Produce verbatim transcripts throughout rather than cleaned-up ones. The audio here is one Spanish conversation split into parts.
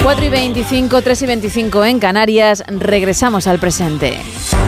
cuatro y veinticinco, tres y veinticinco en Canarias. Regresamos al presente.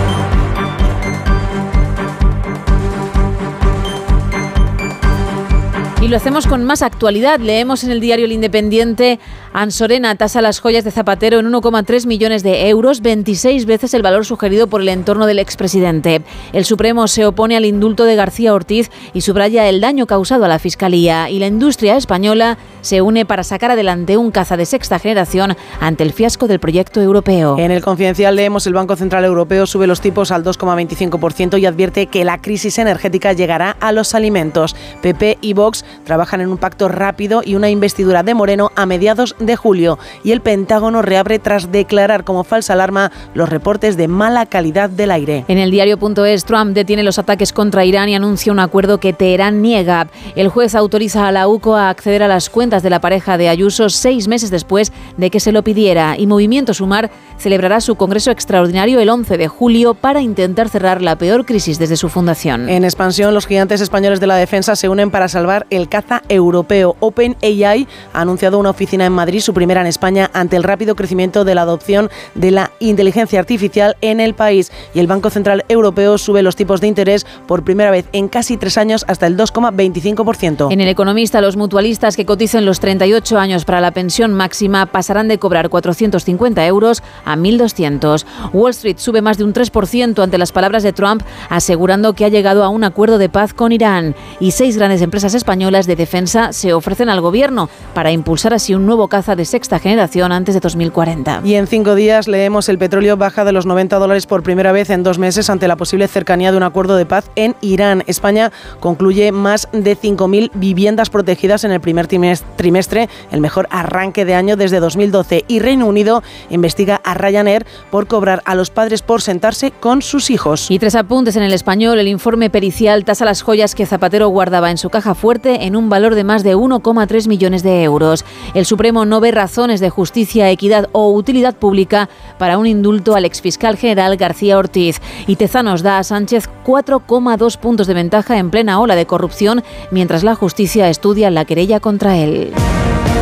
Y lo hacemos con más actualidad. Leemos en el diario El Independiente: Ansorena tasa las joyas de Zapatero en uno coma tres millones de euros, veintiséis veces el valor sugerido por el entorno del expresidente. El Supremo se opone al indulto de García Ortiz y subraya el daño causado a la Fiscalía. Y la industria española se une para sacar adelante un caza de sexta generación ante el fiasco del proyecto europeo. En El Confidencial leemos: el Banco Central Europeo sube los tipos al dos coma veinticinco por ciento y advierte que la crisis energética llegará a los alimentos. P P y Vox trabajan en un pacto rápido y una investidura de Moreno a mediados de julio. Y el Pentágono reabre tras declarar como falsa alarma los reportes de mala calidad del aire. En el diario.es, Trump detiene los ataques contra Irán y anuncia un acuerdo que Teherán niega. El juez autoriza a la U C O a acceder a las cuentas de la pareja de Ayuso seis meses después de que se lo pidiera. Y Movimiento Sumar celebrará su congreso extraordinario el once de julio para intentar cerrar la peor crisis desde su fundación. En expansión, los gigantes españoles de la defensa se unen para salvar el caza europeo. OpenAI ha anunciado una oficina en Madrid, su primera en España, ante el rápido crecimiento de la adopción de la inteligencia artificial en el país. Y el Banco Central Europeo sube los tipos de interés por primera vez en casi tres años hasta el dos coma veinticinco por ciento. En El Economista, los mutualistas que coticen los treinta y ocho años para la pensión máxima pasarán de cobrar cuatrocientos cincuenta euros a mil doscientos. Wall Street sube más de un tres por ciento ante las palabras de Trump, asegurando que ha llegado a un acuerdo de paz con Irán. Y seis grandes empresas españolas de defensa se ofrecen al gobierno para impulsar así un nuevo caza de sexta generación antes de dos mil cuarenta. Y en cinco días leemos: el petróleo baja de los noventa dólares por primera vez en dos meses ante la posible cercanía de un acuerdo de paz en Irán. España concluye más de cinco mil viviendas protegidas en el primer trimestre, el mejor arranque de año desde dos mil doce. Y Reino Unido investiga a Ryanair por cobrar a los padres por sentarse con sus hijos. Y tres apuntes en El Español: el informe pericial tasa las joyas que Zapatero guardaba en su caja fuerte en un valor de más de uno coma tres millones de euros. El Supremo no ve razones de justicia, equidad o utilidad pública para un indulto al exfiscal general García Ortiz. Y Tezanos da a Sánchez cuatro coma dos puntos de ventaja en plena ola de corrupción, mientras la justicia estudia la querella contra él.